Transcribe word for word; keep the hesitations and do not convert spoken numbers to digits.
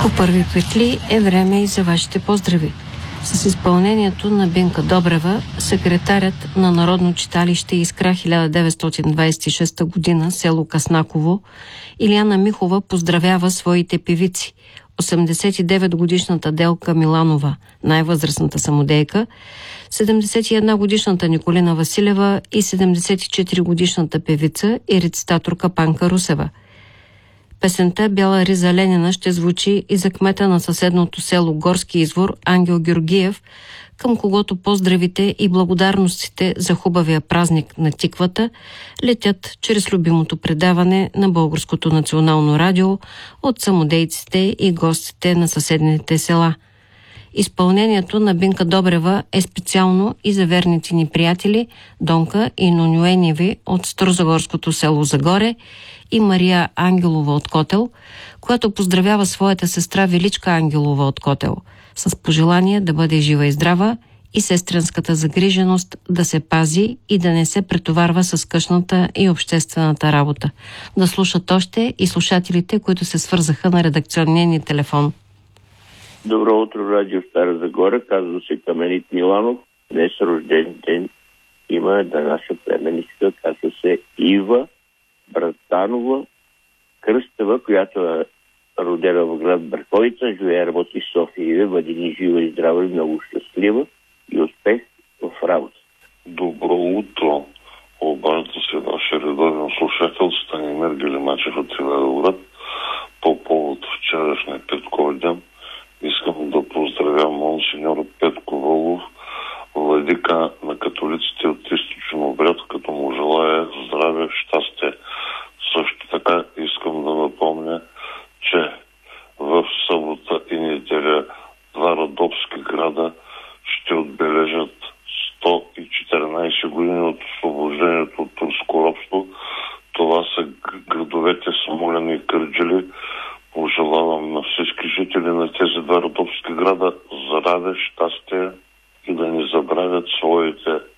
По първи петли е време и за вашите поздрави. С изпълнението на Бинка Добрева, секретарят на Народно читалище Искра хиляда деветстотин двадесет и шеста година, село Каснаково, Илияна Михова поздравява своите певици. осемдесет и девет годишната Делка Миланова, най-възрастната самодейка, седемдесет и една годишната Николина Василева и седемдесет и четири годишната певица и рецитаторка Панка Русева. Песента «Бяла риза Ленина» ще звучи и за кмета на съседното село Горски извор Ангел Георгиев, към когото поздравите и благодарностите за хубавия празник на тиквата летят чрез любимото предаване на Българското национално радио от самодейците и гостите на съседните села. Изпълнението на Бинка Добрева е специално и за верните ни приятели Донка и Нонюеневи от Старозагорското село Загоре и Мария Ангелова от Котел, която поздравява своята сестра Величка Ангелова от Котел, с пожелание да бъде жива и здрава и сестринската загриженост да се пази и да не се претоварва с къщната и обществената работа. Да слушат още и слушателите, които се свързаха на редакционния ни телефон. Добро утро, радио Стара Загора. Казва се Каменит Миланов. Днес рожден ден има една наша племеничка. Казва се Ива Братанова Кръстева, която е родена в град Бърковица. Живее, работи в София. Бъди ни жива и здрава и много щастлива и успех в работа. Добро утро. Обажда се нашия редовен слушател Станимир Гелимачев от Цивилград по повод вчерашния Петкови ден. Искам да поздравя монсеньор Петко Волов, владика на католиците от източен обряд, като му желая здраве, щастие. Също така искам да напомня, че в събота и неделя два родопски града ще отбележат сто и четиринадесет години от освобождението от турско робство. Това са градовете Смолян и Кърджали. Пожелавам на всички жители на тези два родопски града здраве, щастие и да не забравят своите